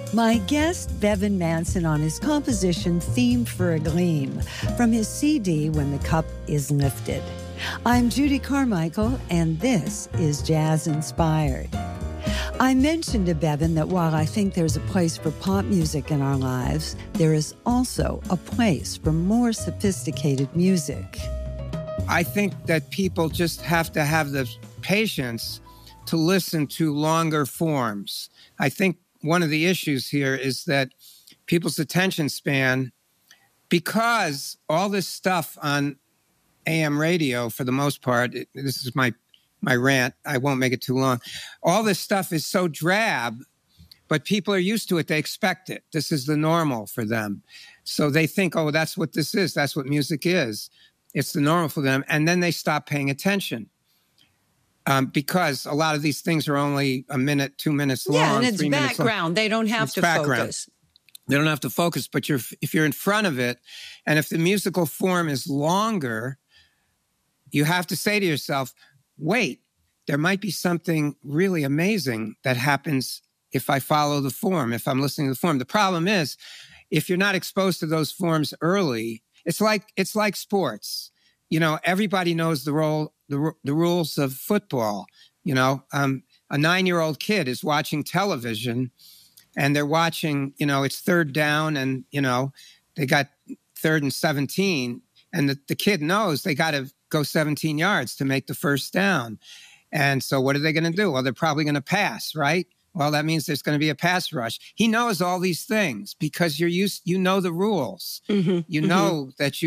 My guest, Bevan Manson, on his composition Theme for a Gleam from his CD When the Cup is Lifted. I'm Judy Carmichael, and this is Jazz Inspired. I mentioned to Bevan that while I think there's a place for pop music in our lives, there is also a place for more sophisticated music. I think that people just have to have the patience to listen to longer forms. I think one of the issues here is that people's attention span, because all this stuff on AM radio, for the most part, this is my rant, I won't make it too long. All this stuff is so drab, but people are used to it. They expect it. This is the normal for them. So they think, oh, that's what this is. That's what music is. It's the normal for them. And then they stop paying attention. Because a lot of these things are only a minute, 2 minutes long. Yeah, and it's background. They don't have to focus. They don't have to focus, but if you're in front of it, and if the musical form is longer, you have to say to yourself, wait, there might be something really amazing that happens if I follow the form, if I'm listening to the form. The problem is, if you're not exposed to those forms early, it's like sports. You know, everybody knows the rules of football. You know, a 9-year-old kid is watching television and they're watching, you know, it's third down and, you know, they got 3rd and 17 and the kid knows they got to go 17 yards to make the first down. And so what are they going to do? Well, they're probably going to pass, right? Well, that means there's going to be a pass rush. He knows all these things because you know the rules. Mm-hmm. You know that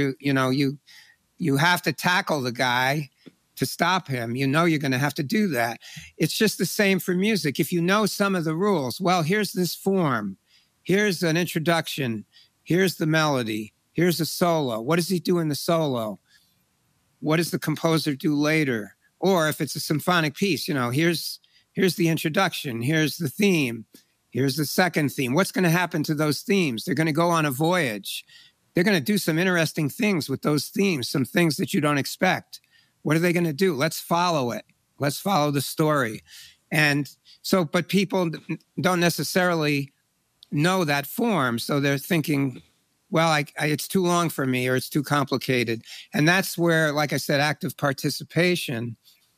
you have to tackle the guy to stop him. You know you're going to have to do that. It's just the same for music. If you know some of the rules, well, here's this form. Here's an introduction. Here's the melody. Here's a solo. What does he do in the solo? What does the composer do later? Or if it's a symphonic piece, you know, here's the introduction. Here's the theme. Here's the second theme. What's going to happen to those themes? They're going to go on a voyage. They're going to do some interesting things with those themes, some things that you don't expect. What are they going to do? Let's follow it. Let's follow the story. And so, but people don't necessarily know that form. So they're thinking, well, it's too long for me or it's too complicated. And that's where, like I said, active participation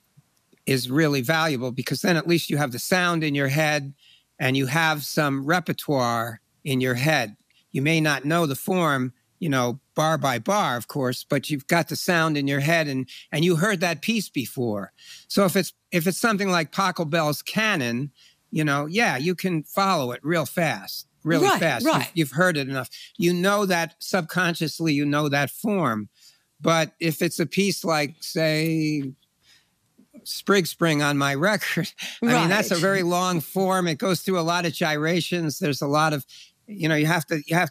is really valuable because then at least you have the sound in your head and you have some repertoire in your head. You may not know the form, you know, bar by bar, of course, but you've got the sound in your head and you heard that piece before. So if it's something like Pachelbel's Canon, you know, yeah, you can follow it real fast, really fast. Right. You've heard it enough. You know that subconsciously, you know that form. But if it's a piece like, say, Sprig Spring on my record, I mean, that's a very long form. It goes through a lot of gyrations. There's a lot of, you know, you have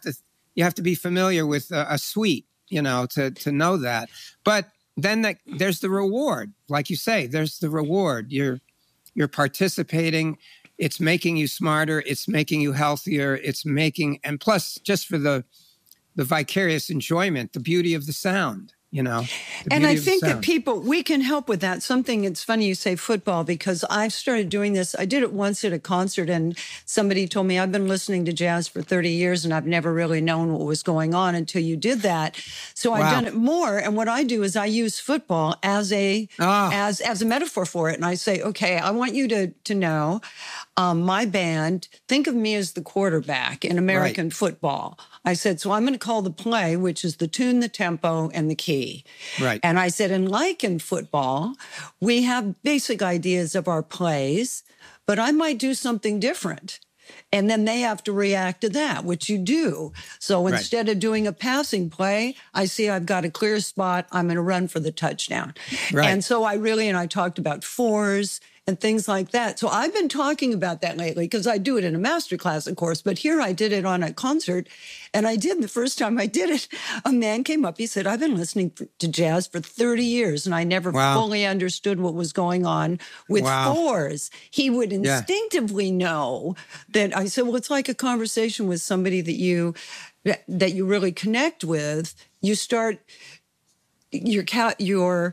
to be familiar with a suite, you know, to know that. But then there's the reward, like you say. There's the reward. You're participating. It's making you smarter. It's making you healthier. And plus, just for the vicarious enjoyment, the beauty of the sound. You know, and I think that we can help with that. It's funny you say football because I've started doing this. I did it once at a concert and somebody told me I've been listening to jazz for 30 years and I've never really known what was going on until you did that. So I've done it more. And what I do is I use football as a metaphor for it. And I say, okay, I want you to know my band, think of me as the quarterback in American football. I said, so I'm going to call the play, which is the tune, the tempo, and the key. Right. And I said, and like in football, we have basic ideas of our plays, but I might do something different. And then they have to react to that, which you do. So instead of doing a passing play, I see I've got a clear spot. I'm going to run for the touchdown. Right. And so I talked about fours and things like that. So I've been talking about that lately because I do it in a master class, of course, but here I did it on a concert. And the first time I did it, a man came up, he said, I've been listening to jazz for 30 years and I never fully understood what was going on with fours. He would instinctively know that. I said, well, it's like a conversation with somebody that you really connect with. You start your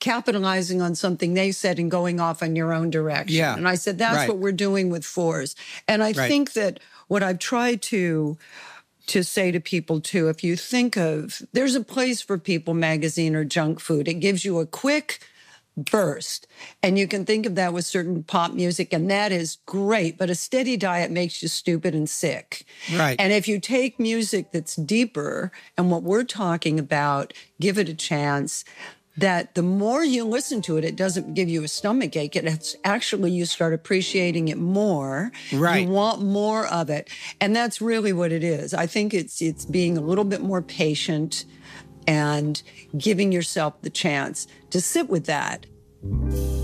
capitalizing on something they said and going off in your own direction. Yeah. And I said, that's Right. what we're doing with fours. And I Right. think that what I've tried to say to people too, if you think of, there's a place for People magazine or junk food. It gives you a quick burst. And you can think of that with certain pop music, and that is great. But a steady diet makes you stupid and sick. Right. And if you take music that's deeper and what we're talking about, give it a chance, that the more you listen to it, it doesn't give you a stomach ache. It's actually, you start appreciating it more. Right. You want more of it. And that's really what it is. I think it's being a little bit more patient and giving yourself the chance to sit with that.